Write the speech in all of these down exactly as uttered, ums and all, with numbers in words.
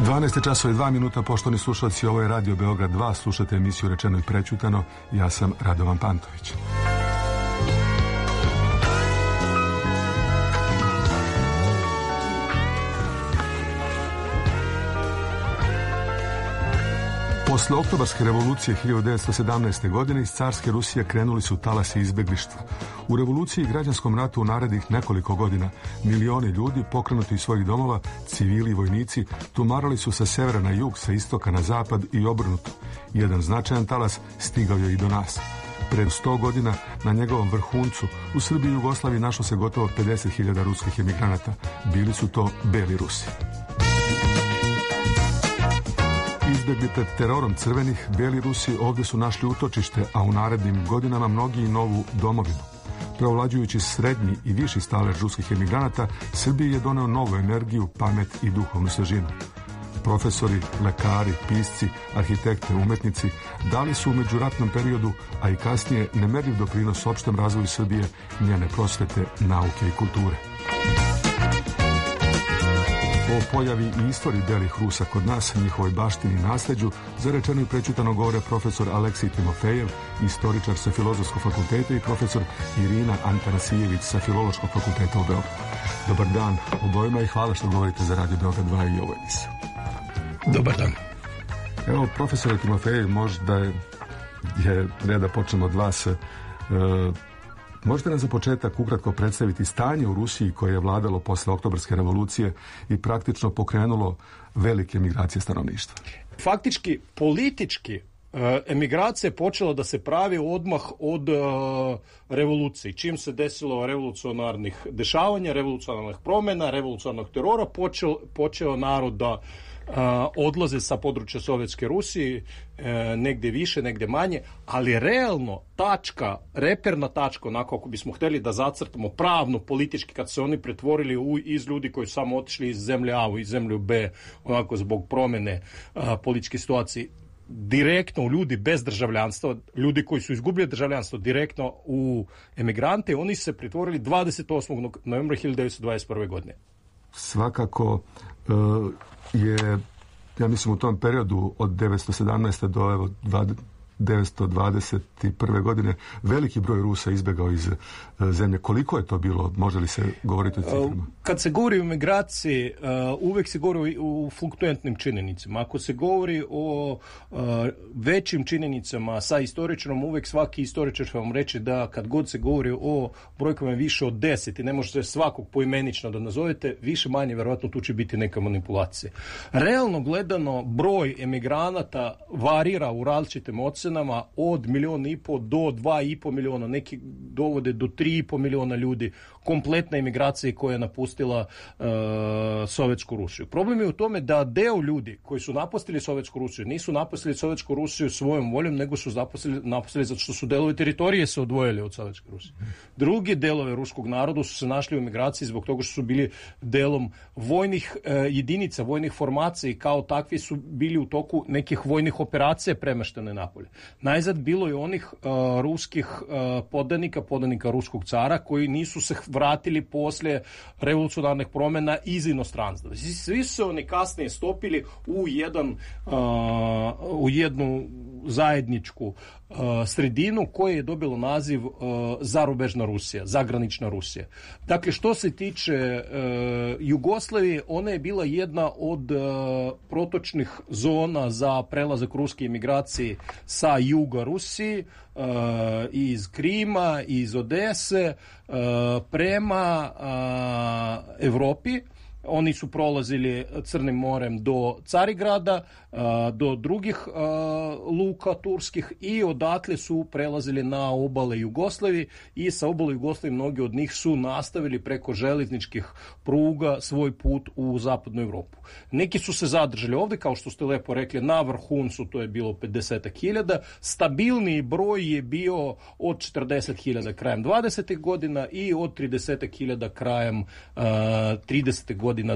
dvanaest časova i dva minuta, poštovani slušalci, ovo je Radio Beograd dva, slušate emisiju Rečeno i prećutano, ja sam Radovan Pantović. Posle oktobarske revolucije hiljadu devetsto sedamnaeste. godine iz carske Rusije krenuli su talasi izbeglištva. U revoluciji i građanskom ratu u narednih nekoliko godina milioni ljudi pokrenuti iz svojih domova, civili i vojnici, tumarali su sa severa na jug, sa istoka na zapad i obrnuto. Jedan značajan talas stigao je i do nas. Pred sto godina na njegovom vrhuncu u Srbiji i Jugoslaviji našlo se gotovo pedeset hiljada ruskih emigranata. Bili su to beli Rusi. Izbjegli pred terorom crvenih, beli Rusi ovdje su našli utočište, a u narednim godinama mnogi i novu domovinu. Preovlađujući srednji i viši stalež ruskih emigranata, Srbiji je doneo novu energiju, pamet i duhovnu svežinu. Profesori, lekari, pisci, arhitekte, umetnici dali su u međuratnom periodu, a i kasnije, nemerljiv doprinos opštem razvoju Srbije, njene prosvete, nauke i kulture. O pojavi i istoriji belih Rusa kod nas, njihovoj baštini i nasleđu, za Rečeno i prećutano govore profesor Aleksij Timofejev, istoričar sa Filozofskog fakulteta, i profesor Irina Antanasijević sa Filološkog fakulteta u Beogradu. Dobar dan obojima i hvala što govorite za Radio Beograd dva i ovu emisiju. Dobar dan. Evo, profesor Timofejev, možda je, je red da počnemo od vas. E, Možete nam za početak ukratko predstaviti stanje u Rusiji koje je vladalo posle oktobarske revolucije i praktično pokrenulo velike migracije stanovništva? Faktički, politički, emigracija je počela da se pravi odmah od uh, revolucije. Čim se desilo revolucionarnih dešavanja, revolucionarnih promjena, revolucionarnog terora, počeo, počeo narod da Uh, odlaze sa područja Sovjetske Rusije, uh, negdje više, negdje manje, ali realno tačka, reperna tačka, onako ako bismo htjeli da zacrtamo pravno, politički, kad se oni pretvorili u, iz ljudi koji su samo otišli iz zemlje A u iz zemlju B, onako zbog promjene uh, političke situacije, direktno u ljudi bez državljanstva, ljudi koji su izgubili državljanstvo direktno u emigrante, oni se pretvorili dvadeset osmog novembra hiljadu devetsto dvadeset prve. godine. Svakako uh... je, ja mislim, u tom periodu od devetsto sedamnaeste. do evo, devetsto dvadeset prve. godine veliki broj Rusa izbjegao iz zemlje. Koliko je to bilo? Može li se govoriti o ciframa? Kad se govori o migraciji, uvijek se govori o fluktuentnim činjenicama. Ako se govori o većim činjenicama sa istoričarom, uvijek svaki istoričar će vam reći da kad god se govori o brojkama više od deset i ne možete svakog poimenično da nazovete, više manje vjerojatno tu će biti neka manipulacija. Realno gledano, broj emigranata varira u različitim ocenama od milijuna i po do dva i po milijuna, neki dovode do tri i po milijuna ljudi, kompletna imigracija koja je napustila uh, Sovjetsku Rusiju. Problem je u tome da deo ljudi koji su napustili Sovjetsku Rusiju nisu napustili Sovjetsku Rusiju svojom voljom, nego su napustili, napustili zato što su delovi teritorije se odvojili od Sovjetske Rusije. Drugi delove ruskog naroda su se našli u imigraciji zbog toga što su bili delom vojnih uh, jedinica, vojnih formacija i kao takvi su bili u toku nekih vojnih operacija premeštene napolje. Najzad bilo je onih uh, ruskih uh, podanika, podanika ruskog cara koji nisu se vratili poslije revolucionarnih promjena iz inostranstva. Svi su oni kasnije stopili u jedan uh, u jednu zajedničku uh, sredinu koja je dobila naziv uh, zarubežna Rusija, zagranična Rusija. Dakle, što se tiče uh, Jugoslavije, ona je bila jedna od uh, protočnih zona za prelazak ruske imigracije sa juga Rusiji, uh, iz Krima, iz Odese, uh, prema uh, Evropi. Oni su prolazili Crnim morem do Carigrada, do drugih luka turskih i odatle su prelazili na obale Jugoslavije i sa obale Jugoslavije mnogi od njih su nastavili preko željezničkih pruga svoj put u zapadnu Europu. Neki su se zadržali ovdje, kao što ste lepo rekli, na vrhuncu, to je bilo pedeset hiljada. Stabilniji broj je bio od četrdeset hiljada krajem dvadesetih godina i od trideset hiljada krajem uh, tridesetih godina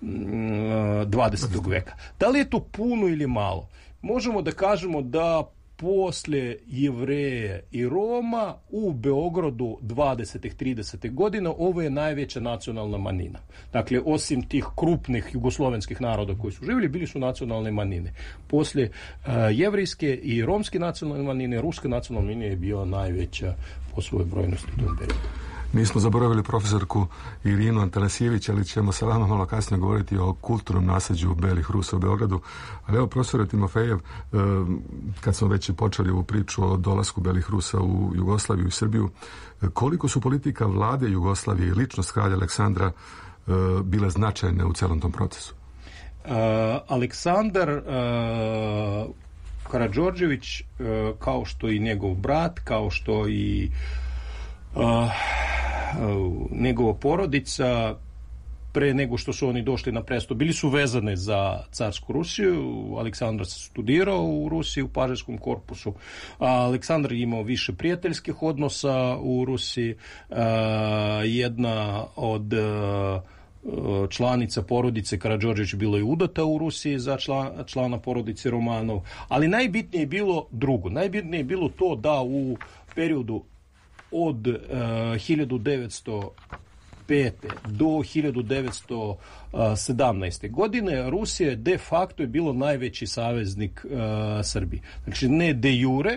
dvadesetog veka. Da li je to puno ili malo? Možemo da kažemo da poslije Jevreje i Roma u Beogradu dvadesetih tridesetih godina ovo je najveća nacionalna manjina. Dakle, osim tih krupnih jugoslovenskih naroda koji su živjeli, bili su nacionalne manjine. Poslije uh, jevrijske i romske nacionalne manjine, ruska nacionalna manjina je bila najveća po svojoj brojnosti u tom periodu. Nismo zaboravili profesorku Irinu Antanasijević, ali ćemo sa vama malo kasnije govoriti o kulturnom nasljeđu belih Rusa u Beogradu. Ali evo, profesore Timofejev, kad smo već počeli ovu priču o dolasku belih Rusa u Jugoslaviju i Srbiju, koliko su politika vlade Jugoslavije i ličnost kralja Aleksandra bile značajne u celom tom procesu? Uh, Aleksandar uh, Karađorđević, uh, kao što i njegov brat, kao što i Uh, uh, njegova porodica, pre nego što su oni došli na presto, bili su vezane za carsku Rusiju. Aleksandar se studirao u Rusiji u Pažarskom korpusu. A Aleksandar je imao više prijateljskih odnosa u Rusiji. Uh, jedna od uh, članica porodice Karađorđević bila je udata u Rusiji za član, člana porodice Romanov. Ali najbitnije je bilo drugo. Najbitnije je bilo to da u periodu od uh, hiljadu devetsto pete do hiljadu devetsto sedamnaeste. godine Rusija je de facto je bilo najveći saveznik uh, Srbiji. Znači ne de jure,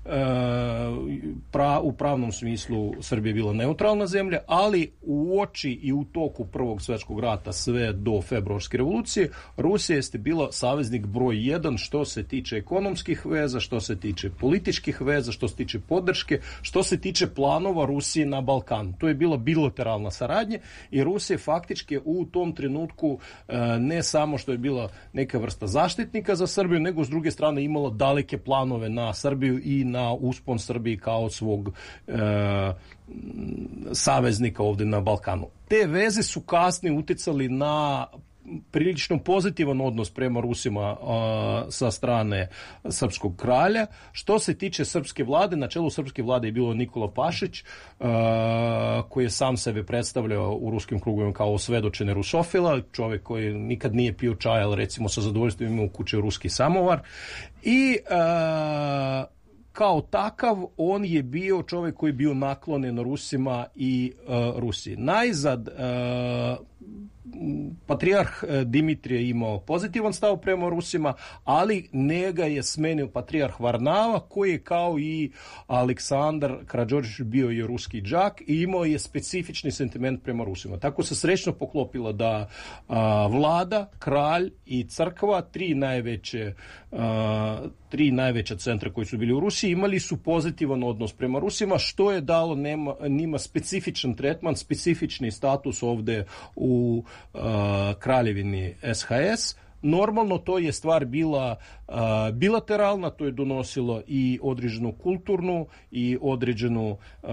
pra, u pravnom smislu Srbija je bila neutralna zemlja, ali u oči i u toku Prvog svjetskog rata sve do februarske revolucije Rusija jeste bila saveznik broj jedan što se tiče ekonomskih veza, što se tiče političkih veza, što se tiče podrške, što se tiče planova Rusije na Balkanu. To je bila bilateralna saradnja i Rusija faktički u tom trenutku ne samo što je bila neka vrsta zaštitnika za Srbiju, nego s druge strane imala daleke planove na Srbiju i na uspon Srbiji kao svog e, saveznika ovdje na Balkanu. Te veze su kasnije uticali na prilično pozitivan odnos prema Rusima a, sa strane srpskog kralja. Što se tiče srpske vlade, na čelu srpske vlade je bilo Nikola Pašić, a, koji je sam sebe predstavljao u ruskim krugovima kao osvedočeni rusofila, čovjek koji nikad nije pio čaj, ali recimo sa zadovoljstvom imao u kući ruski samovar. I a, kao takav on je bio čovjek koji je bio naklonjen Rusima i uh, Rusiji. Najzad uh, patrijarh Dimitrije imao pozitivan stav prema Rusima, ali njega je smenio patrijarh Varnava, koji je kao i Aleksandar Karađorđević bio je ruski đak i imao je specifični sentiment prema Rusima. Tako se srećno poklopilo da a, vlada, kralj i crkva, tri najveće a, tri najveća centra koji su bili u Rusiji, imali su pozitivan odnos prema Rusima, što je dalo nema, njima specifičan tretman, specifični status ovdje u uh, kraljevini S H S. Normalno to je stvar bila uh, bilateralna, to je donosilo i određenu kulturnu i određenu uh,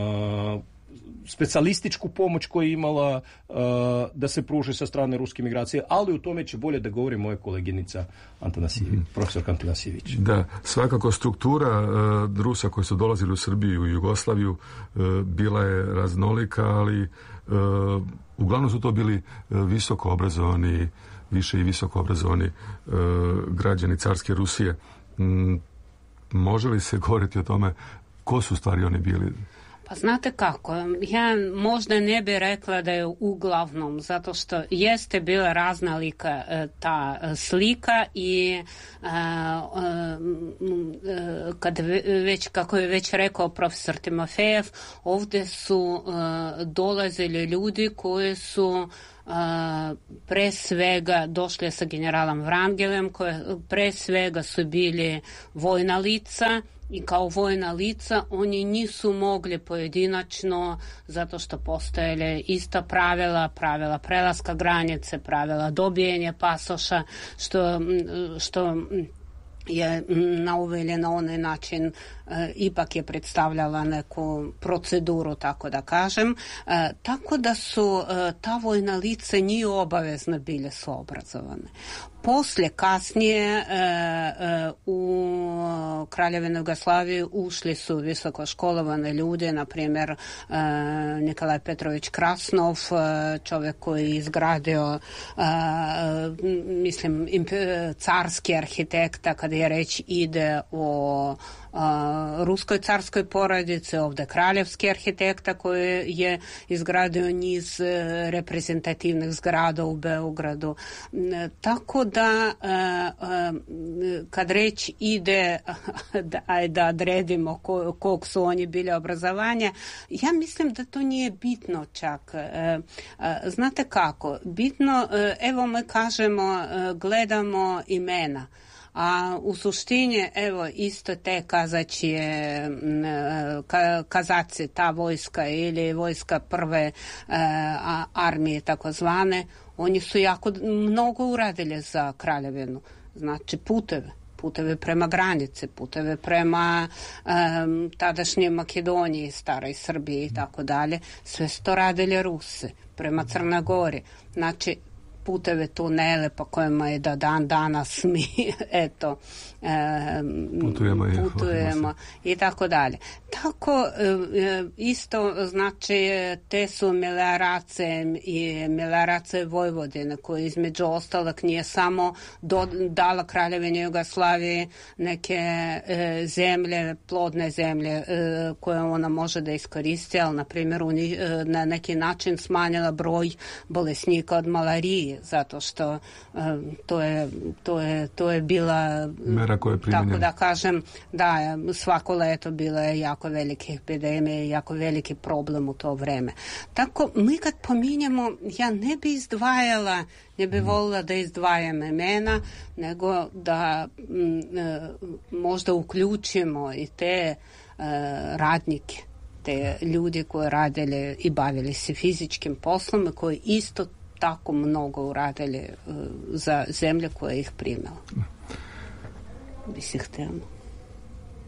specijalističku pomoć koju je imala uh, da se pruži sa strane ruske migracije, ali u tome će bolje da govori moja koleginica Antanasijević, mm. profesorka Antanasijević. Da, svakako struktura uh, Rusa koji su dolazili u Srbiju i Jugoslaviju uh, bila je raznolika, ali uh, uglavnom su to bili uh, visoko obrazovani, više i visoko obrazovani uh, građani carske Rusije. Mm, može li se govoriti o tome ko su stvari oni bili? Pa znate kako, ja možda ne bi rekla da je uglavnom, zato što jeste bila raznolika ta slika i kad već, kako je već rekao profesor Timofejev, ovdje su dolazili ljudi koji su Uh, pre svega došli sa generalom Vrangelem, koje pre svega su bili vojna lica i kao vojna lica oni nisu mogli pojedinačno zato što postojale ista pravila, pravila prelaska granice, pravila dobijenja pasoša, što, što je na ovaj ili na onaj način e, ipak je predstavljala neku proceduru, tako da kažem. E, tako da su e, ta vojna lica nije obavezno bile su obrazovane. poslije, kasnije e, e, u Kraljevinu Jugoslaviju ušli su visoko školovane ljudi, na primjer e, Nikolaj Petrović Krasnov, e, čovjek koji je izgradio e, mislim carski arhitekta, kada je reč ide o Uh, ruskoj carskoj porodici, ovdje kraljevski arhitekta koji je izgradio niz uh, reprezentativnih zgrada u Beogradu. Uh, tako da uh, uh, kad reč ide da, da odredimo ko, kog su oni bili obrazovanja, ja mislim da to nije bitno čak. Uh, uh, znate kako? Bitno, uh, evo mi kažemo, uh, gledamo imena. A u suštini, evo, isto te kazačije, kazaci, ta vojska ili vojska prve armije takozvane, oni su jako mnogo uradili za kraljevinu. Znači puteve, puteve prema granice, puteve prema um, tadašnjoj Makedoniji, staroj Srbiji i tako dalje. Sve su to radili Rusi, prema Crnoj Gori. Znači, puteve, tunele po kojima je da dan danas mi eto e, putujemo, putujemo i tako dalje. Tako e, isto znači te su melioracije i melioracije Vojvodine koje između ostalog nije samo do, dala Kraljevini Jugoslaviji neke e, zemlje, plodne zemlje e, koje ona može da iskoristi, ali na primjer e, na neki način smanjila broj bolesnika od malarije, zato što um, to je to je to je bila mera koja je primjenjena. Tako da kažem, da svako leto bila je jako velike epidemije, jako veliki problem u to vreme. Tako mi kad pominjemo, ja ne bi izdvajala, ne bi volila da izdvajam imena, nego da m, možda uključimo i te uh, radnike, te ljudi koji radili i bavili se fizičkim poslom, koji isto tako mnogo uradili uh, za zemlje koje ih primala. Bi se htjela.